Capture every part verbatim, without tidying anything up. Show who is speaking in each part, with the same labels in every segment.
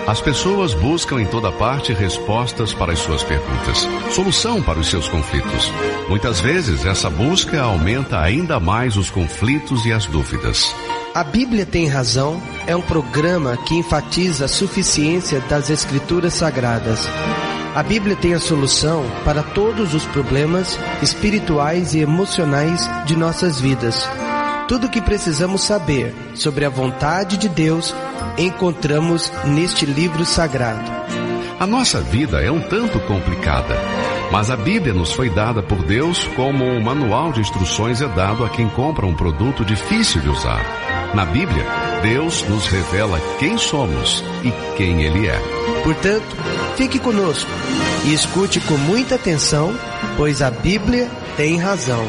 Speaker 1: As pessoas buscam em toda parte respostas para as suas perguntas, solução para os seus conflitos. Muitas vezes essa busca aumenta ainda mais os conflitos e as dúvidas.
Speaker 2: A Bíblia Tem Razão é um programa que enfatiza a suficiência das Escrituras Sagradas. A Bíblia tem a solução para todos os problemas espirituais e emocionais de nossas vidas. Tudo o que precisamos saber sobre a vontade de Deus encontramos neste livro sagrado.
Speaker 1: A nossa vida é um tanto complicada, mas a Bíblia nos foi dada por Deus como um manual de instruções é dado a quem compra um produto difícil de usar. Na Bíblia, Deus nos revela quem somos e quem Ele é.
Speaker 2: Portanto, fique conosco e escute com muita atenção, pois a Bíblia tem razão.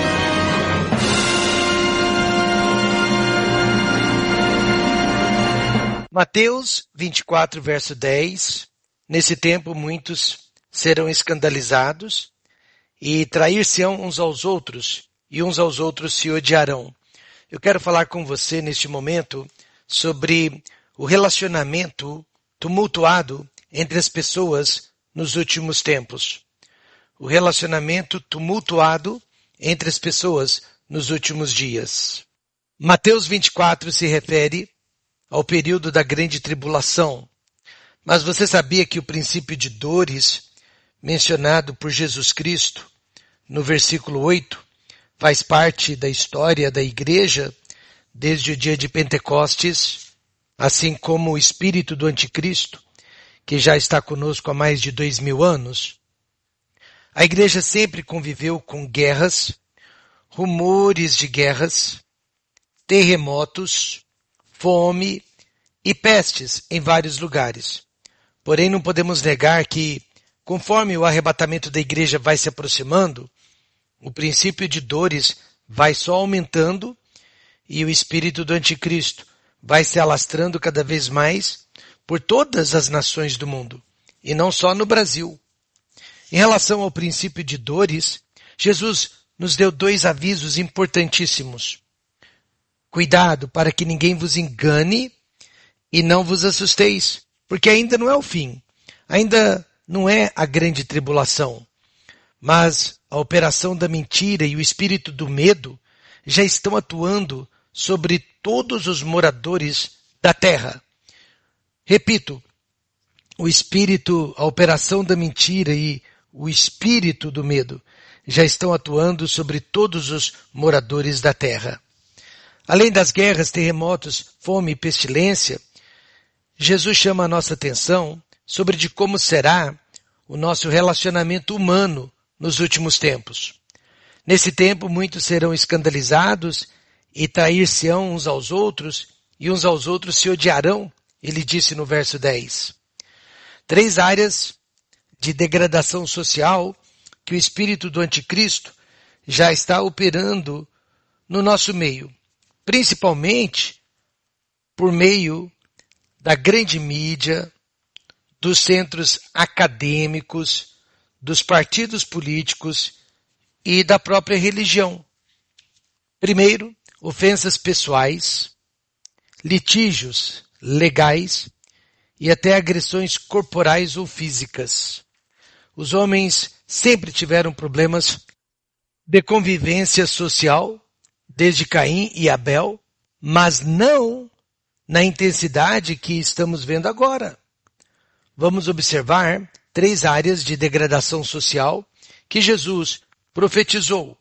Speaker 2: Mateus vinte e quatro, verso dez. Nesse tempo muitos serão escandalizados e trair-se-ão uns aos outros, e uns aos outros se odiarão. Eu quero falar com você neste momento sobre o relacionamento tumultuado entre as pessoas nos últimos tempos. O relacionamento tumultuado entre as pessoas nos últimos dias. Mateus vinte e quatro se refere ao período da grande tribulação. Mas você sabia que o princípio de dores, mencionado por Jesus Cristo, no versículo oito, faz parte da história da igreja desde o dia de Pentecostes, assim como o espírito do anticristo, que já está conosco há mais de dois mil anos? A igreja sempre conviveu com guerras, rumores de guerras, terremotos, fome e pestes em vários lugares. Porém, não podemos negar que, conforme o arrebatamento da igreja vai se aproximando, o princípio de dores vai só aumentando e o espírito do anticristo vai se alastrando cada vez mais por todas as nações do mundo, e não só no Brasil. Em relação ao princípio de dores, Jesus nos deu dois avisos importantíssimos. Cuidado para que ninguém vos engane e não vos assusteis, porque ainda não é o fim, ainda não é a grande tribulação, mas a operação da mentira e o espírito do medo já estão atuando sobre todos os moradores da terra. Repito, o espírito, a operação da mentira e o espírito do medo já estão atuando sobre todos os moradores da terra. Além das guerras, terremotos, fome e pestilência, Jesus chama a nossa atenção sobre de como será o nosso relacionamento humano nos últimos tempos. Nesse tempo, muitos serão escandalizados e trair-se-ão uns aos outros, e uns aos outros se odiarão, ele disse no verso dez. Três áreas de degradação social que o espírito do anticristo já está operando no nosso meio, principalmente por meio da grande mídia, dos centros acadêmicos, dos partidos políticos e da própria religião. Primeiro, ofensas pessoais, litígios legais e até agressões corporais ou físicas. Os homens sempre tiveram problemas de convivência social, desde Caim e Abel, mas não na intensidade que estamos vendo agora. Vamos observar três áreas de degradação social que Jesus profetizou.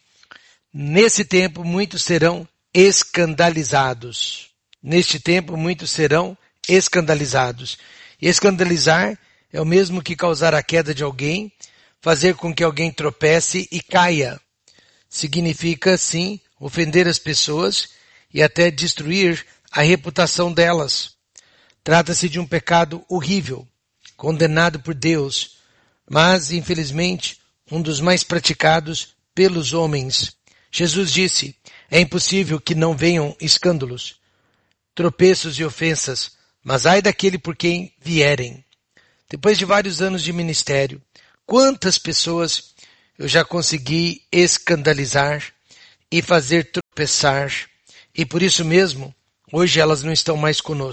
Speaker 2: Nesse tempo, muitos serão escandalizados. Neste tempo, muitos serão escandalizados. Escandalizar é o mesmo que causar a queda de alguém, fazer com que alguém tropece e caia. Significa, sim, ofender as pessoas e até destruir a reputação delas. Trata-se de um pecado horrível, condenado por Deus, mas, infelizmente, um dos mais praticados pelos homens. Jesus disse, é impossível que não venham escândalos, tropeços e ofensas, mas ai daquele por quem vierem. Depois de vários anos de ministério, quantas pessoas eu já consegui escandalizar e fazer tropeçar, e por isso mesmo, hoje elas não estão mais conosco.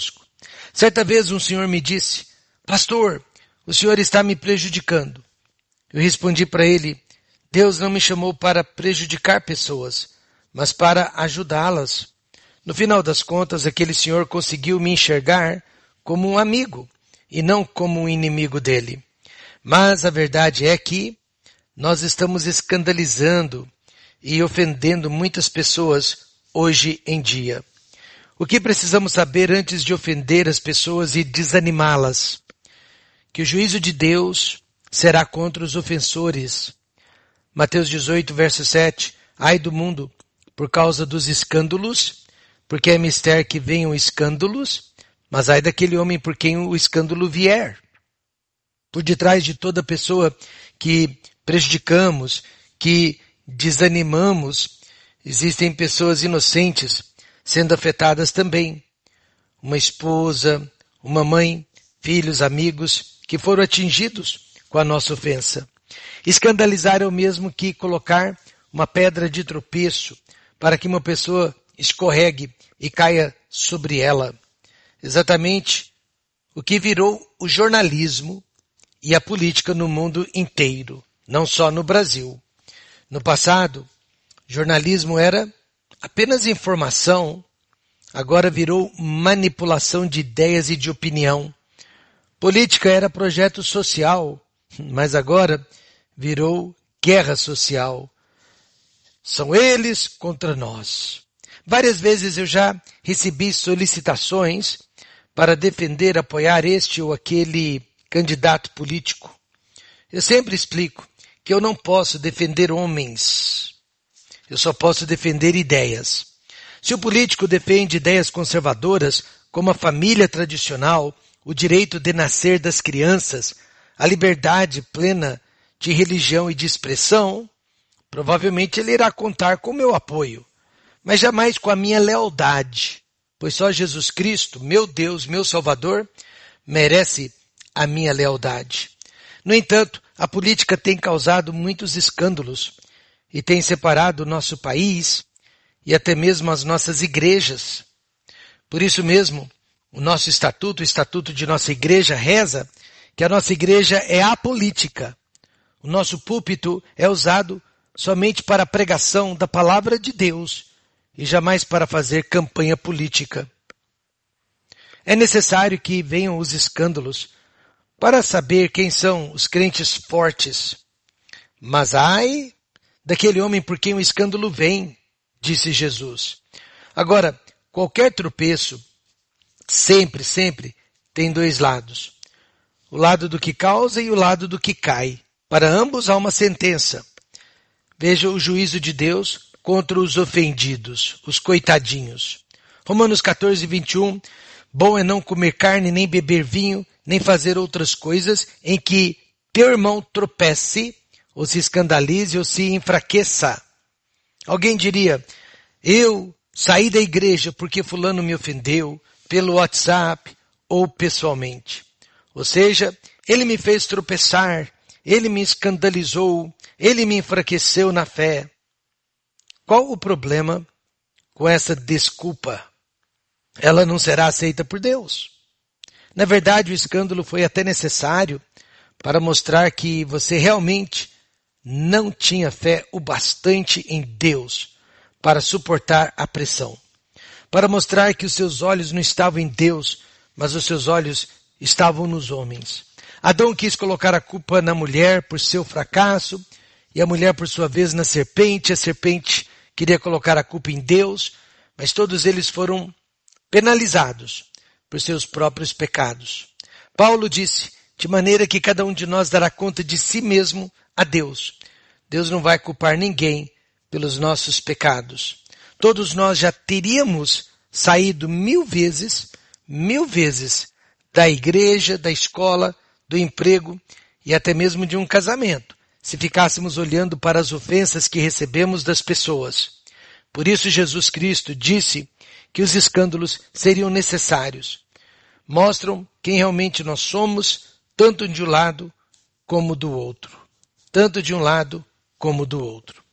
Speaker 2: Certa vez um senhor me disse: pastor, o senhor está me prejudicando. Eu respondi para ele: Deus não me chamou para prejudicar pessoas, mas para ajudá-las. No final das contas, aquele senhor conseguiu me enxergar como um amigo e não como um inimigo dele. Mas a verdade é que nós estamos escandalizando e ofendendo muitas pessoas hoje em dia. O que precisamos saber antes de ofender as pessoas e desanimá-las? Que o juízo de Deus será contra os ofensores. Mateus dezoito, verso sete. Ai do mundo, por causa dos escândalos, porque é mister que venham escândalos, mas ai daquele homem por quem o escândalo vier. Por detrás de toda pessoa que prejudicamos, que desanimamos, existem pessoas inocentes sendo afetadas também. Uma esposa, uma mãe, filhos, amigos que foram atingidos com a nossa ofensa. Escandalizar é o mesmo que colocar uma pedra de tropeço para que uma pessoa escorregue e caia sobre ela. Exatamente o que virou o jornalismo e a política no mundo inteiro, não só no Brasil. No passado, jornalismo era apenas informação, agora virou manipulação de ideias e de opinião. Política era projeto social, mas agora virou guerra social. São eles contra nós. Várias vezes eu já recebi solicitações para defender, apoiar este ou aquele candidato político. Eu sempre explico que eu não posso defender homens. Eu só posso defender ideias. Se o político defende ideias conservadoras, como a família tradicional, o direito de nascer das crianças, a liberdade plena de religião e de expressão, provavelmente ele irá contar com o meu apoio, mas jamais com a minha lealdade, pois só Jesus Cristo, meu Deus, meu Salvador, merece a minha lealdade. No entanto, a política tem causado muitos escândalos e tem separado o nosso país e até mesmo as nossas igrejas. Por isso mesmo, o nosso estatuto, o estatuto de nossa igreja reza que a nossa igreja é apolítica. O nosso púlpito é usado somente para a pregação da palavra de Deus e jamais para fazer campanha política. É necessário que venham os escândalos para saber quem são os crentes fortes. Mas ai daquele homem por quem o escândalo vem, disse Jesus. Agora, qualquer tropeço sempre, sempre tem dois lados. O lado do que causa e o lado do que cai. Para ambos há uma sentença. Veja o juízo de Deus contra os ofendidos, os coitadinhos. Romanos catorze, vinte e um. Bom é não comer carne, nem beber vinho, nem fazer outras coisas em que teu irmão tropece, ou se escandalize, ou se enfraqueça. Alguém diria, eu saí da igreja porque fulano me ofendeu, pelo WhatsApp ou pessoalmente. Ou seja, ele me fez tropeçar, ele me escandalizou, ele me enfraqueceu na fé. Qual o problema com essa desculpa? Ela não será aceita por Deus. Na verdade, o escândalo foi até necessário para mostrar que você realmente não tinha fé o bastante em Deus para suportar a pressão. Para mostrar que os seus olhos não estavam em Deus, mas os seus olhos estavam nos homens. Adão quis colocar a culpa na mulher por seu fracasso, e a mulher por sua vez na serpente. A serpente queria colocar a culpa em Deus, mas todos eles foram penalizados por seus próprios pecados. Paulo disse, de maneira que cada um de nós dará conta de si mesmo a Deus. Deus não vai culpar ninguém pelos nossos pecados. Todos nós já teríamos saído mil vezes, mil vezes da igreja, da escola, do emprego e até mesmo de um casamento, se ficássemos olhando para as ofensas que recebemos das pessoas. Por isso Jesus Cristo disse que os escândalos seriam necessários. Mostram quem realmente nós somos, tanto de um lado como do outro. Tanto de um lado como do outro.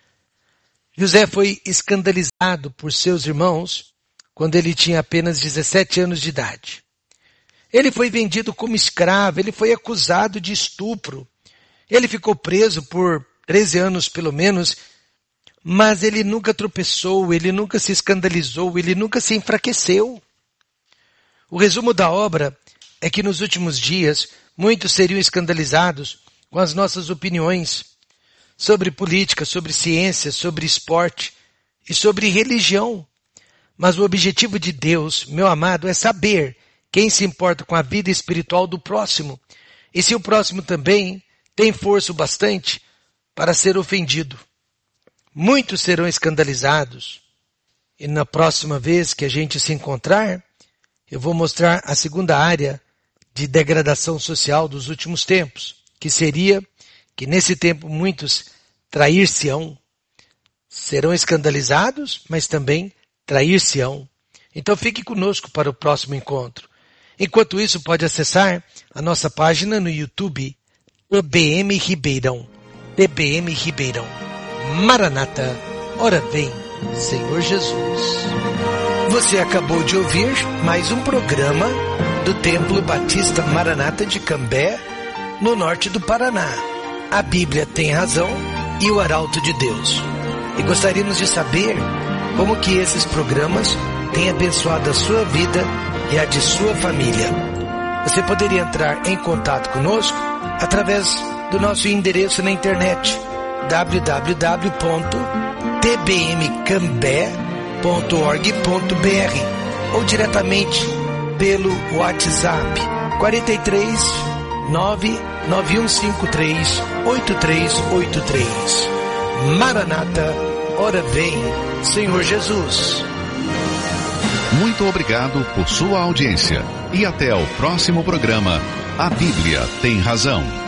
Speaker 2: José foi escandalizado por seus irmãos quando ele tinha apenas dezessete anos de idade. Ele foi vendido como escravo, ele foi acusado de estupro. Ele ficou preso por treze anos pelo menos, mas ele nunca tropeçou, ele nunca se escandalizou, ele nunca se enfraqueceu. O resumo da obra é que nos últimos dias muitos seriam escandalizados com as nossas opiniões sobre política, sobre ciência, sobre esporte e sobre religião. Mas o objetivo de Deus, meu amado, é saber quem se importa com a vida espiritual do próximo e se o próximo também tem força o bastante para ser ofendido. Muitos serão escandalizados e na próxima vez que a gente se encontrar, eu vou mostrar a segunda área de degradação social dos últimos tempos, que seria que nesse tempo muitos trair-se-ão, serão escandalizados, mas também trair-se-ão. Então fique conosco para o próximo encontro. Enquanto isso, pode acessar a nossa página no YouTube, T B M Ribeirão. T B M Ribeirão. Maranata, ora vem, Senhor Jesus. Você acabou de ouvir mais um programa do Templo Batista Maranata de Cambé, no norte do Paraná. A Bíblia tem razão e o Arauto de Deus. E gostaríamos de saber como que esses programas têm abençoado a sua vida e a de sua família. Você poderia entrar em contato conosco através do nosso endereço na internet w w w ponto t b m cambé ponto org ponto b r ou diretamente pelo WhatsApp quarenta e três, nove nove um cinco três, oito três oito três. Maranata, ora vem, Senhor Jesus.
Speaker 1: Muito obrigado por sua audiência e até o próximo programa. A Bíblia tem razão.